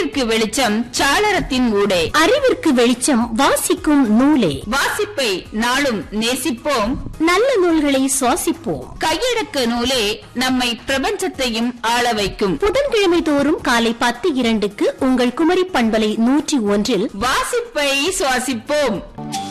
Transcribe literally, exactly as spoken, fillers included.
அறிவிற்கு வெளிச்சம் சாளரத்தின் ஊடே. அறிவிற்கு வெளிச்சம் வாசிக்கும் நூலே. வாசிப்பை நாளும் நேசிப்போம், நல்ல நூல்களை சுவாசிப்போம். கையடக்க நூலே நம்மை பிரபஞ்சத்தையும் ஆள வைக்கும். புதன்கிழமை தோறும் காலை பத்து இரண்டுக்கு உங்கள் குமரி பண்பலை நூற்றி ஒன்றில் வாசிப்பை சுவாசிப்போம்.